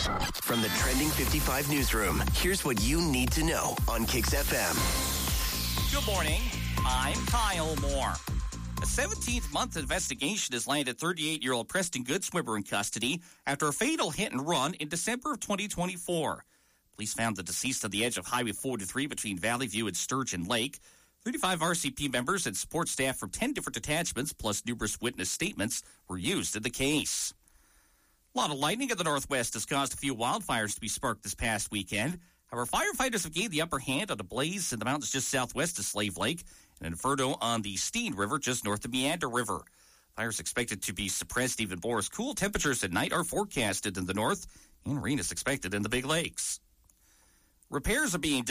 From the Trending 55 newsroom, here's what you need to know on Kicks FM. Good morning. I'm Kyle Moore. A 17th-month investigation has landed 38-year-old Preston Goodswimmer in custody after a fatal hit-and-run in December of 2024. Police found the deceased on the edge of Highway 43 between Valley View and Sturgeon Lake. 35 RCP members and support staff from 10 different detachments, plus numerous witness statements, were used in the case. A lot of lightning in the northwest has caused a few wildfires to be sparked this past weekend. However, firefighters have gained the upper hand on a blaze in the mountains just southwest of Slave Lake and an inferno on the Steen River just north of Meander River. Fires expected to be suppressed even more as cool temperatures at night are forecasted in the north, and rain is expected in the Big Lakes. Repairs are being